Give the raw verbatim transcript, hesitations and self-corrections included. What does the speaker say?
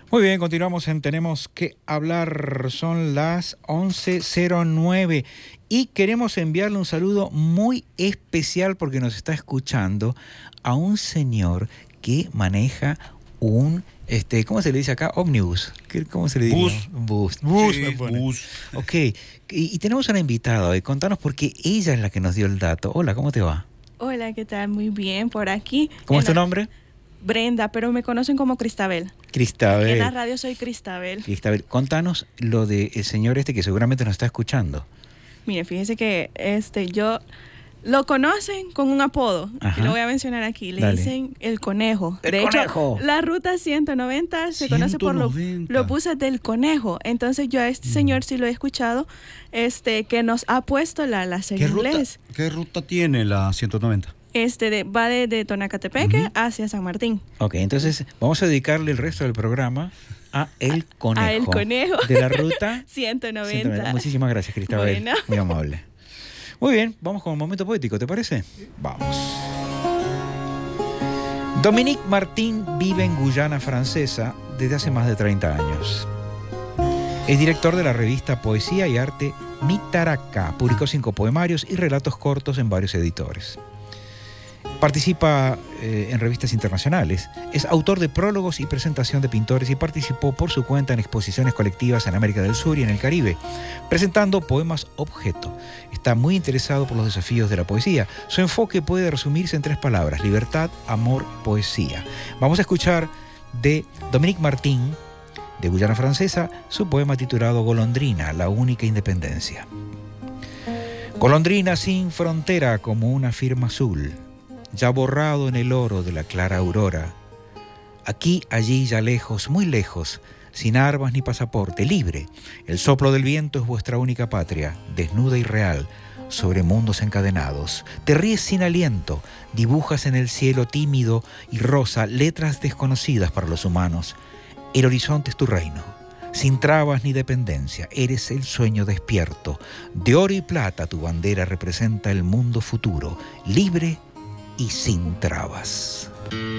Muy bien, continuamos en Tenemos que Hablar. Son las once cero nueve y queremos enviarle un saludo muy especial porque nos está escuchando a un señor que maneja un, este, ¿cómo se le dice acá? Ómnibus. ¿Cómo se le dice? Bus. Bus. Bus. Sí, bus. Ok, y, y tenemos una invitada hoy. Contanos porque ella es la que nos dio el dato. Hola, ¿cómo te va? Hola, ¿qué tal? Muy bien, por aquí. ¿Cómo es tu nombre? Brenda, pero me conocen como Cristabel. Cristabel. En la radio soy Cristabel. Cristabel, contanos lo del señor este que seguramente nos está escuchando. Mire, fíjese que este yo lo conocen con un apodo. Ajá. Y lo voy a mencionar aquí. Le Dale. dicen el conejo. ¡El de conejo! hecho, la ruta ciento noventa se conoce por lo- ciento noventa. los buses del conejo. Entonces yo a este Mm. señor sí lo he escuchado, este, que nos ha puesto la, la ¿Qué en ruta, inglés. ¿Qué ruta tiene la ciento noventa? Este de, va de, de Tonacatepeque Ujú. hacia San Martín. Ok, entonces vamos a dedicarle el resto del programa a El Conejo. A El Conejo. De la ruta ciento noventa. ciento noventa. Muchísimas gracias, Cristabel. Bueno. Muy amable. Muy bien, vamos con un momento poético, ¿te parece? Vamos. Dominique Martin vive en Guyana Francesa desde hace más de treinta años. Es director de la revista Poesía y Arte Mitaraca. Publicó cinco poemarios y relatos cortos en varios editores. Participa eh, en revistas internacionales. Es autor de prólogos y presentación de pintores y participó por su cuenta en exposiciones colectivas en América del Sur y en el Caribe, presentando poemas objeto. Está muy interesado por los desafíos de la poesía. Su enfoque puede resumirse en tres palabras: libertad, amor, poesía. Vamos a escuchar de Dominique Martin, de Guyana Francesa, su poema titulado Golondrina, la única independencia. Golondrina sin frontera como una firma azul, ya borrado en el oro de la clara aurora. Aquí, allí, ya lejos, muy lejos, sin armas ni pasaporte, libre. El soplo del viento es vuestra única patria, desnuda y real, sobre mundos encadenados. Te ríes sin aliento, dibujas en el cielo tímido y rosa letras desconocidas para los humanos. El horizonte es tu reino, sin trabas ni dependencia, eres el sueño despierto. De oro y plata tu bandera representa el mundo futuro, libre y sin trabas.